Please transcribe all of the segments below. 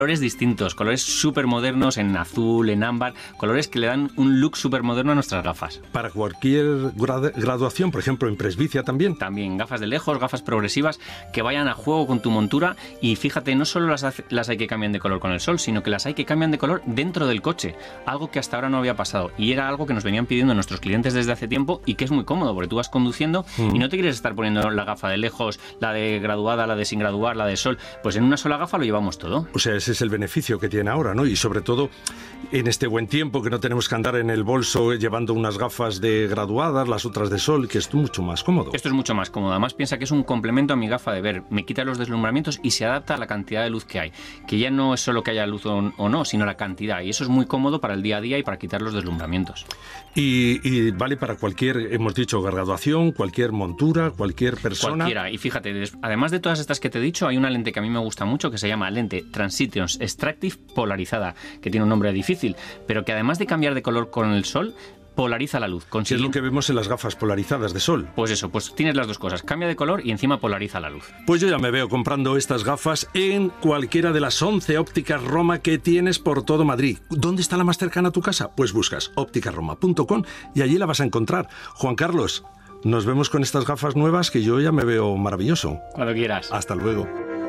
colores distintos, colores súper modernos, en azul, en ámbar, colores que le dan un look súper moderno a nuestras gafas. Para cualquier graduación, por ejemplo, en presbicia también. También gafas de lejos, gafas progresivas, que vayan a juego con tu montura. Y fíjate, no solo las hay que cambian de color con el sol, sino que las hay que cambian de color dentro del coche, algo que hasta ahora no había pasado. Y era algo que nos venían pidiendo nuestros clientes desde hace tiempo y que es muy cómodo, porque tú vas conduciendo y no te quieres estar poniendo la gafa de lejos, la de graduada, la de sin graduar, la de sol. Pues en una sola gafa lo llevamos todo. O sea, ese es el beneficio que tiene ahora, ¿no? Y sobre todo en este buen tiempo, que no tenemos que andar en el bolso llevando unas gafas de graduadas, las otras de sol, que es mucho más cómodo. Esto es mucho más cómodo. Además, piensa que es un complemento a mi gafa de ver. Me quita los deslumbramientos y se adapta a la cantidad de luz que hay. Que ya no es solo que haya luz o no, sino la cantidad. Y eso es muy cómodo para el día a día y para quitar los deslumbramientos. Y vale para cualquier, hemos dicho, graduación, cualquier montura, cualquier persona. Cualquiera. Y fíjate, además de todas estas que te he dicho, hay una lente que a mí me gusta mucho que se llama lente Transitions Extractive polarizada, que tiene un nombre difícil, pero que además de cambiar de color con el sol, polariza la luz. ¿Qué es lo que vemos en las gafas polarizadas de sol? Pues eso, pues tienes las dos cosas, cambia de color y encima polariza la luz. Pues yo ya me veo comprando estas gafas en cualquiera de las 11 ópticas Roma que tienes por todo Madrid. ¿Dónde está la más cercana a tu casa? Pues buscas ópticaroma.com y allí la vas a encontrar. Juan Carlos, nos vemos con estas gafas nuevas que yo ya me veo maravilloso. Cuando quieras. Hasta luego.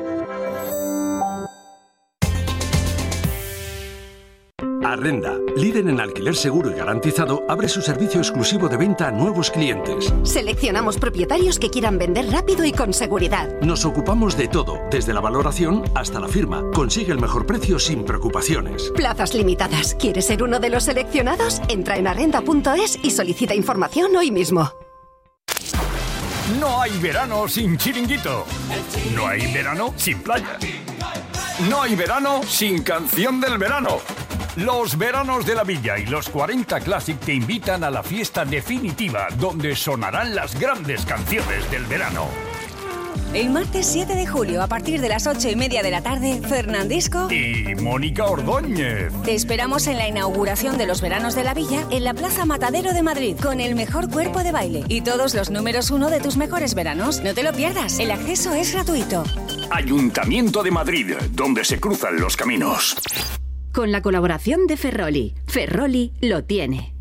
Arrenda, líder en alquiler seguro y garantizado, abre su servicio exclusivo de venta a nuevos clientes. Seleccionamos propietarios que quieran vender rápido y con seguridad. Nos ocupamos de todo, desde la valoración hasta la firma. Consigue el mejor precio sin preocupaciones. Plazas limitadas. ¿Quieres ser uno de los seleccionados? Entra en arrenda.es y solicita información hoy mismo. No hay verano sin chiringuito. No hay verano sin playa. No hay verano sin canción del verano. Los veranos de la Villa y los 40 Classic te invitan a la fiesta definitiva, donde sonarán las grandes canciones del verano. El martes 7 de julio, a partir de las 8:30 de la tarde, Fernandisco y Mónica Ordóñez. Te esperamos en la inauguración de los veranos de la Villa, en la Plaza Matadero de Madrid, con el mejor cuerpo de baile y todos los números 1 de tus mejores veranos. No te lo pierdas, el acceso es gratuito. Ayuntamiento de Madrid, donde se cruzan los caminos. Con la colaboración de Ferroli. Ferroli lo tiene.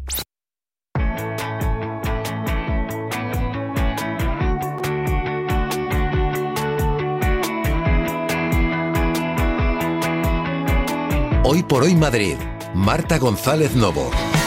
Hoy por hoy Madrid. Marta González Novo.